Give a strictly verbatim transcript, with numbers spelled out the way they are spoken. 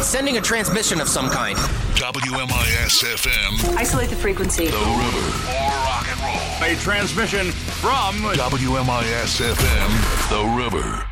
It's sending a transmission of some kind. W M I S F M. Isolate the frequency. The River. More rock and roll. A transmission from W M I S F M. The River.